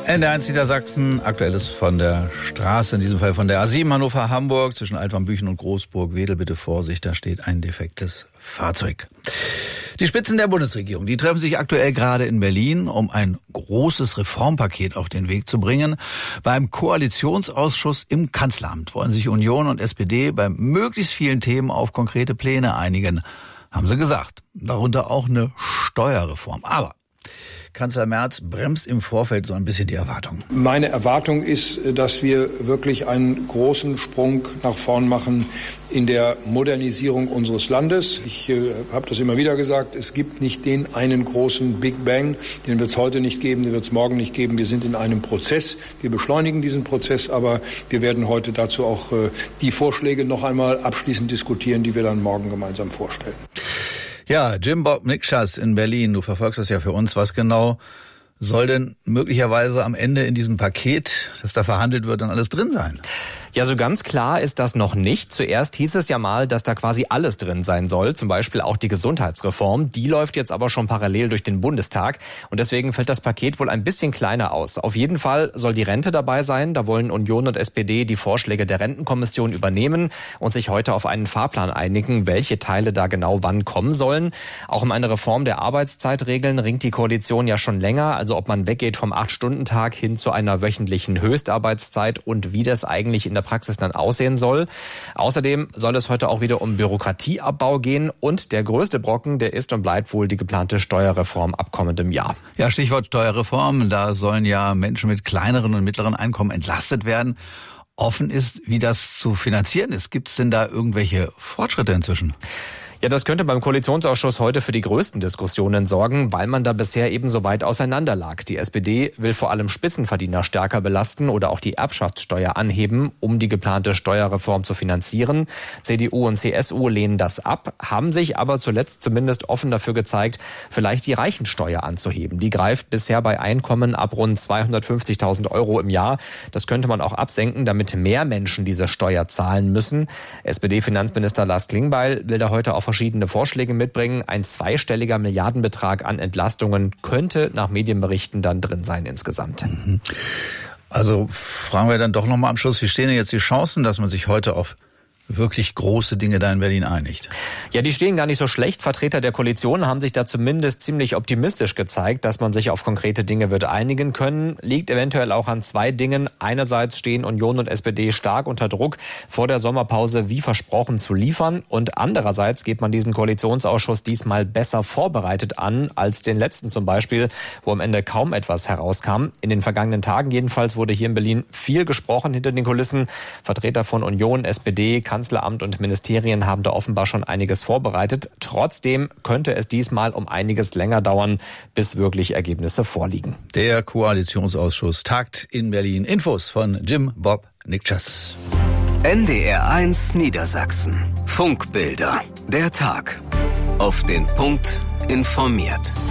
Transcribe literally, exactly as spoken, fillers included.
N D R eins Niedersachsen, aktuelles von der Straße, in diesem Fall von der A sieben Hannover-Hamburg, zwischen Altwarmbüchen und Großburg-Wedel. Bitte Vorsicht, da steht ein defektes Fahrzeug. Die Spitzen der Bundesregierung, die treffen sich aktuell gerade in Berlin, um ein großes Reformpaket auf den Weg zu bringen. Beim Koalitionsausschuss im Kanzleramt wollen sich Union und S P D bei möglichst vielen Themen auf konkrete Pläne einigen, haben sie gesagt. Darunter auch eine Steuerreform. Aber Kanzler Merz bremst im Vorfeld so ein bisschen die Erwartungen. Meine Erwartung ist, dass wir wirklich einen großen Sprung nach vorn machen in der Modernisierung unseres Landes. Ich äh, habe das immer wieder gesagt, es gibt nicht den einen großen Big Bang, den wird es heute nicht geben, den wird es morgen nicht geben. Wir sind in einem Prozess, wir beschleunigen diesen Prozess, aber wir werden heute dazu auch äh, die Vorschläge noch einmal abschließend diskutieren, die wir dann morgen gemeinsam vorstellen. Ja, Jim Bob Nikschas in Berlin, du verfolgst das ja für uns. Was genau soll denn möglicherweise am Ende in diesem Paket, das da verhandelt wird, dann alles drin sein? Ja, so ganz klar ist das noch nicht. Zuerst hieß es ja mal, dass da quasi alles drin sein soll, zum Beispiel auch die Gesundheitsreform. Die läuft jetzt aber schon parallel durch den Bundestag und deswegen fällt das Paket wohl ein bisschen kleiner aus. Auf jeden Fall soll die Rente dabei sein. Da wollen Union und S P D die Vorschläge der Rentenkommission übernehmen und sich heute auf einen Fahrplan einigen, welche Teile da genau wann kommen sollen. Auch um eine Reform der Arbeitszeitregeln ringt die Koalition ja schon länger. Also ob man weggeht vom acht-Stunden-Tag hin zu einer wöchentlichen Höchstarbeitszeit und wie das eigentlich in der Praxis dann aussehen soll. Außerdem soll es heute auch wieder um Bürokratieabbau gehen und der größte Brocken, der ist und bleibt wohl die geplante Steuerreform ab kommendem Jahr. Ja, Stichwort Steuerreform, da sollen ja Menschen mit kleineren und mittleren Einkommen entlastet werden. Offen ist, wie das zu finanzieren ist. Gibt es denn da irgendwelche Fortschritte inzwischen? Ja, das könnte beim Koalitionsausschuss heute für die größten Diskussionen sorgen, weil man da bisher eben so weit auseinander lag. Die S P D will vor allem Spitzenverdiener stärker belasten oder auch die Erbschaftssteuer anheben, um die geplante Steuerreform zu finanzieren. C D U und C S U lehnen das ab, haben sich aber zuletzt zumindest offen dafür gezeigt, vielleicht die Reichensteuer anzuheben. Die greift bisher bei Einkommen ab rund zweihundertfünfzigtausend Euro im Jahr. Das könnte man auch absenken, damit mehr Menschen diese Steuer zahlen müssen. S P D-Finanzminister Lars Klingbeil will da heute auf verschiedene Vorschläge mitbringen. Ein zweistelliger Milliardenbetrag an Entlastungen könnte nach Medienberichten dann drin sein insgesamt. Also fragen wir dann doch nochmal am Schluss, wie stehen denn jetzt die Chancen, dass man sich heute auf wirklich große Dinge da in Berlin einigt? Ja, die stehen gar nicht so schlecht. Vertreter der Koalition haben sich da zumindest ziemlich optimistisch gezeigt, dass man sich auf konkrete Dinge wird einigen können. Liegt eventuell auch an zwei Dingen. Einerseits stehen Union und S P D stark unter Druck, vor der Sommerpause wie versprochen zu liefern. Und andererseits geht man diesen Koalitionsausschuss diesmal besser vorbereitet an als den letzten zum Beispiel, wo am Ende kaum etwas herauskam. In den vergangenen Tagen jedenfalls wurde hier in Berlin viel gesprochen hinter den Kulissen. Vertreter von Union, S P D, Kanzleramt und Ministerien haben da offenbar schon einiges vorbereitet. Trotzdem könnte es diesmal um einiges länger dauern, bis wirklich Ergebnisse vorliegen. Der Koalitionsausschuss tagt in Berlin. Infos von Jim Bob Nikschas. N D R eins Niedersachsen. Funkbilder. Der Tag. Auf den Punkt informiert.